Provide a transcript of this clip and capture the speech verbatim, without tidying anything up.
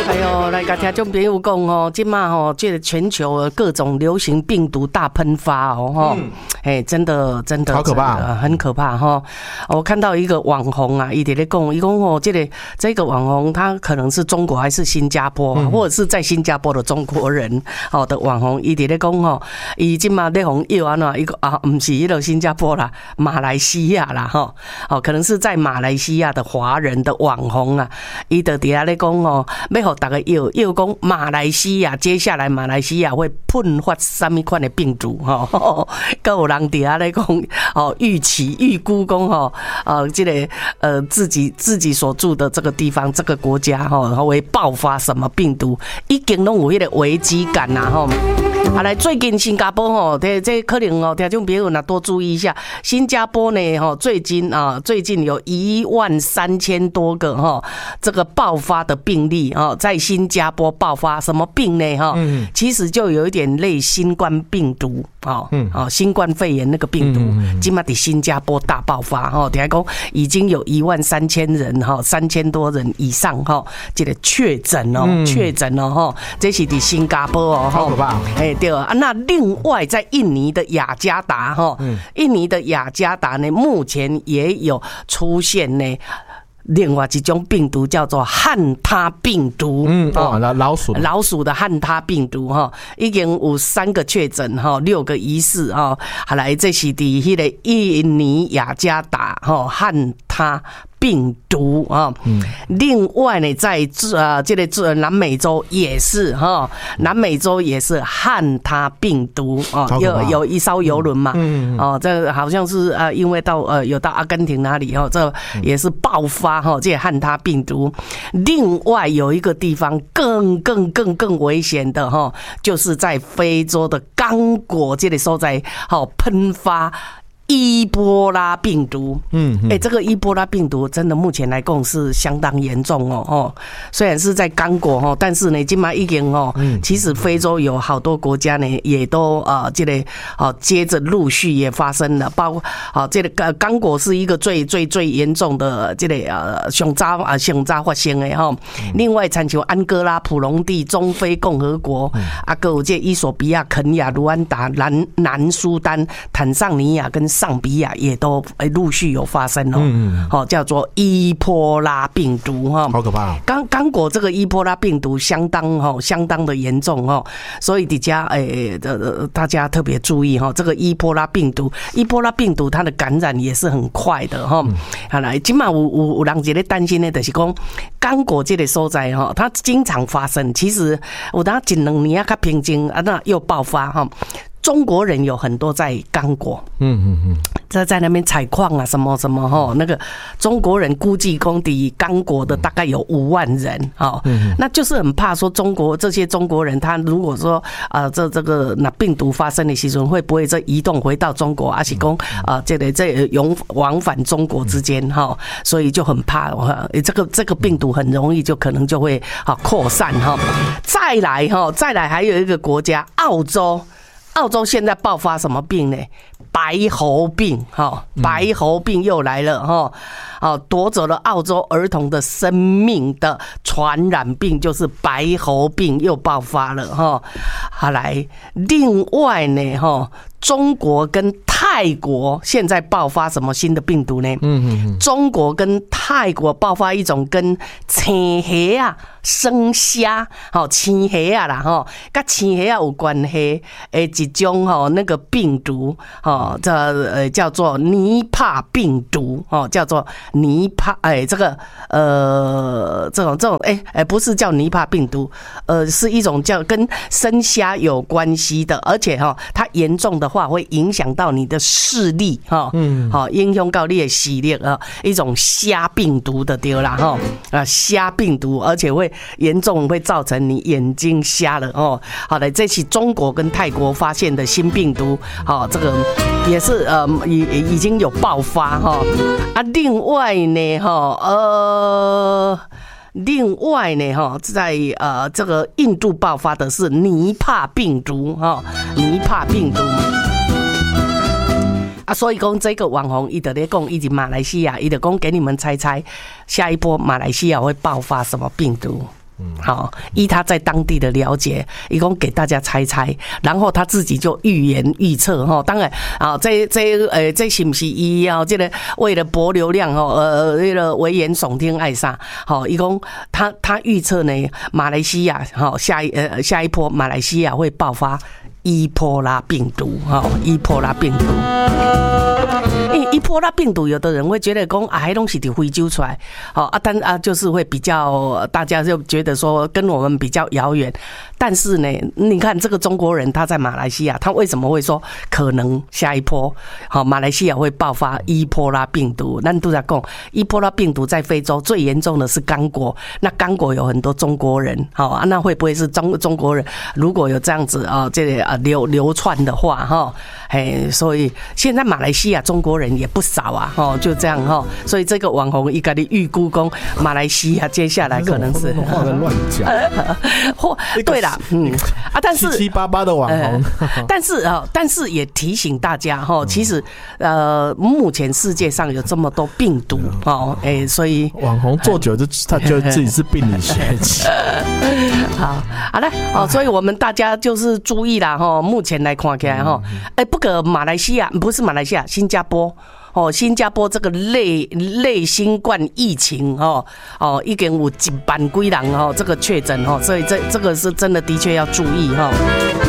哎呦，来甲听众朋友讲哦，今嘛吼，这个全球各种流行病毒大喷发哦，哈，哎，真的真的好可怕， 很可怕哈。我看到一个网红啊，伊在咧讲，伊讲哦，这个这个网红他可能是中国还是新加坡，嗯、或者是在新加坡的中国人哦的网红，伊在咧讲哦，伊今嘛咧红药安怎，伊个啊，不是迄个新加坡啦，马来西亚啦哈，哦，可能是在马来西亚的华人的网红啊，伊就伫遐咧讲哦，要互大家药药讲马来西亚，接下来马来西亚会喷发什么款的病毒哈？还有人伫遐咧讲哦，预期预估讲吼，呃，这个呃自己自己所住的这个地方这个国家吼，会爆发什么病毒，已经拢有迄个危机感呐吼。啊，来最近新加坡吼，这这可能哦，听众朋友呢多注意一下，新加坡呢吼，最近啊，最近有一万三千多个哈，这个爆发的病例啊，在新加坡爆发什么病呢哈？嗯，其实就有一点类新冠病毒啊，嗯，啊，新冠肺炎那个病毒，今嘛在新加坡大爆发哈，等下讲已经有一万三千人哈，三千多人以上哈，这个确诊哦，确诊哦哈，这是在新加坡哦， 好可怕， 哎。对啊，那另外在印尼的雅加达哈，印尼的雅加达呢，目前也有出现呢。另外一种病毒叫做汉他病毒， 嗯，哦，老鼠老鼠的汉他病毒哈，已经有三个确诊哈，六个疑似哈，后来这是伫迄个印尼雅加达哈汉他病毒啊，嗯，另外呢，在呃这个南美洲也是哈，南美洲也是汉他病毒啊，有有一艘游轮嘛，嗯，哦，这好像是呃，因为到呃有到阿根廷哪里哈，这也是爆发哈，这汉他病毒。另外有一个地方更更更更危险的哈，就是在非洲的刚果这里所在，好喷发。伊波拉病毒，嗯，哎、欸，这个伊波拉病毒真的目前来讲是相当严重哦，哦，虽然是在刚果哦，但是呢，今嘛已经哦，其实非洲有好多国家呢，也都啊，这个哦，接着陆续也发生了，包括啊，这个刚果是一个最最最严重的这个呃，上早啊上早发生的哈，另外参像安哥拉、普隆地、中非共和国，啊，还有这伊索比亚、肯亚、卢安达、南南苏丹、坦桑尼亚跟上比亚也都陆续有发生哦，嗯嗯，叫做伊波拉病毒哈， 好可怕哦。 刚刚果这个伊波拉病毒相当哈，相当的严重哈，所以底下诶呃大家特别注意哈，这个伊波拉病毒，伊波拉病毒它的感染也是很快的哈。好来，今嘛有有有人一个担心的，就是讲刚果这个所在哈，它经常发生，其实有当一两年啊较平静啊，那又爆发哈。中国人有很多在刚果，嗯嗯嗯，在在那边采矿啊，什么什么哈，那个中国人估计公敌刚果的大概有五万人，哈，那就是很怕说中国这些中国人，他如果说啊这这个那病毒发生的时候，会不会再移动回到中国，而且讲啊这个这永往返中国之间哈，所以就很怕，这个这个病毒很容易就可能就会啊扩散哈。再来哈，再来还有一个国家澳洲。澳洲现在爆发什么病呢？白喉病，哈，白喉病又来了，哈，哦，夺走了澳洲儿童的生命的传染病，就是白喉病又爆发了，哈。好来，另外呢，哈，中国跟泰国现在爆发什么新的病毒呢？嗯嗯嗯，中国跟泰国爆发一种跟青虾啊、生虾，好青虾啊啦，哈，跟青虾有关系诶一种吼那个病毒，哦，这呃叫做尼帕病毒，哦，叫做尼帕，哎，这个呃这种这种哎哎不是叫尼帕病毒，呃是一种叫跟生虾有关系的，而且哈它严重的话会影响到你的视力，哈，嗯，好影响到你的视力啊，一种虾病毒的对啦，哈啊虾病毒，而且会严重会造成你眼睛瞎了哦。好的，这是中国跟泰国发现的新病毒，好，这个也是呃已已经有爆发哈啊，另外呢哈呃。另外呢，哈，在呃这个印度爆发的是尼帕病毒，哈，尼帕病毒啊，所以讲这个网红伊就在讲，以及马来西亚，伊就讲给你们猜猜，下一波马来西亚会爆发什么病毒？ 好，依他在当地的了解，一共给大家猜猜，然后他自己就预言预测哈。当然啊，这这呃，这是不是伊啊？这个为了博流量哦，呃，为了危言耸听爱啥？好，一共他他预测呢，马来西亚好下一呃下一波马来西亚会爆发伊波拉病毒哈，伊波拉病毒。因为伊波拉病毒，有的人会觉得讲啊，迄东西伫非洲出来，好啊，但啊就是会比较，大家就觉得说跟我们比较遥远。但是呢，你看这个中国人他在马来西亚，他为什么会说可能下一波好马来西亚会爆发伊波拉病毒？咱都在讲伊波拉病毒在非洲最严重的是刚果，那刚果有很多中国人，好啊，那会不会是中中国人？如果有这样子啊，这个啊流流窜的话，哈，哎，所以现在马来西亚中国人也不少啊，哦，就这样哈，所以这个网红一个的预估讲马来西亚接下来可能是话在乱讲， 或对啦，嗯啊，但是七七八八的网红， 呃、但是啊，但是也提醒大家哈，其实呃，目前世界上有这么多病毒哦，哎、欸，所以网红做久就他觉得自己是病理学家。 好，好嘞，哦，所以我们大家就是注意啦哈，目前来看起来哈，哎，不过马来西亚不是马来西亚，新加坡。哦，新加坡这个类类新冠疫情哦哦，已经有一万几人哦，这个确诊哦，所以这这个是真的的确要注意哈。